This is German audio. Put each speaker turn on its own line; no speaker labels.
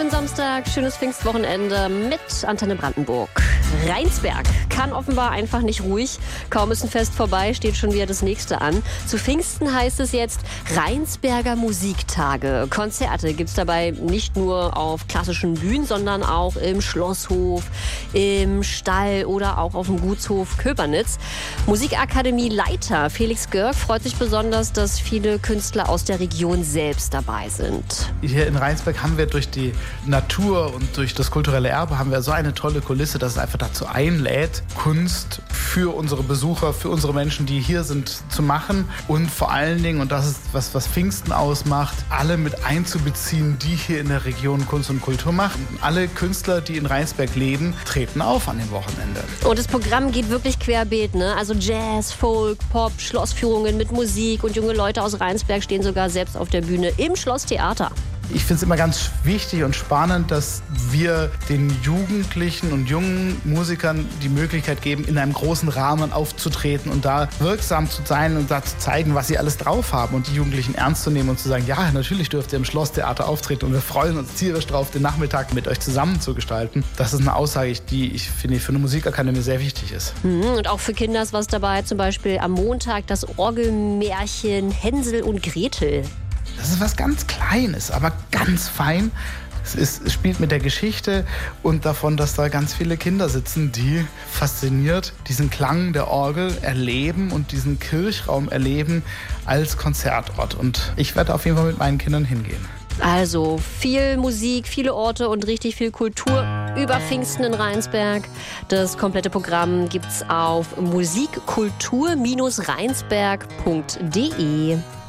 Samstag, schönes Pfingstwochenende mit Antenne Brandenburg. Rheinsberg kann offenbar einfach nicht ruhig. Kaum ist ein Fest vorbei, steht schon wieder das nächste an. Zu Pfingsten heißt es jetzt Rheinsberger Musiktage. Konzerte gibt's dabei nicht nur auf klassischen Bühnen, sondern auch im Schlosshof, im Stall oder auch auf dem Gutshof Köpernitz. Musikakademie-Leiter Felix Görg freut sich besonders, dass viele Künstler aus der Region selbst dabei sind.
Hier in Rheinsberg haben wir durch die Natur und durch das kulturelle Erbe haben wir so eine tolle Kulisse, dass es einfach dazu einlädt, Kunst für unsere Besucher, für unsere Menschen, die hier sind, zu machen und vor allen Dingen, und das ist was Pfingsten ausmacht, alle mit einzubeziehen, die hier in der Region Kunst und Kultur machen. Alle Künstler, die in Rheinsberg leben, treten auf an dem Wochenende.
Und das Programm geht wirklich querbeet, ne? Also Jazz, Folk, Pop, Schlossführungen mit Musik und junge Leute aus Rheinsberg stehen sogar selbst auf der Bühne im Schlosstheater.
Ich finde es immer ganz wichtig und spannend, dass wir den Jugendlichen und jungen Musikern die Möglichkeit geben, in einem großen Rahmen aufzutreten und da wirksam zu sein und da zu zeigen, was sie alles drauf haben und die Jugendlichen ernst zu nehmen und zu sagen, ja, natürlich dürft ihr im Schlosstheater auftreten und wir freuen uns tierisch drauf, den Nachmittag mit euch zusammen zu gestalten. Das ist eine Aussage, die ich finde, für eine Musikakademie sehr wichtig ist.
Und auch für Kinder ist was dabei, zum Beispiel am Montag das Orgelmärchen Hänsel und Gretel.
Das ist was ganz Kleines, aber ganz fein. Es spielt mit der Geschichte und davon, dass da ganz viele Kinder sitzen, die fasziniert diesen Klang der Orgel erleben und diesen Kirchraum erleben als Konzertort. Und ich werde auf jeden Fall mit meinen Kindern hingehen.
Also viel Musik, viele Orte und richtig viel Kultur über Pfingsten in Rheinsberg. Das komplette Programm gibt's auf musikkultur-rheinsberg.de.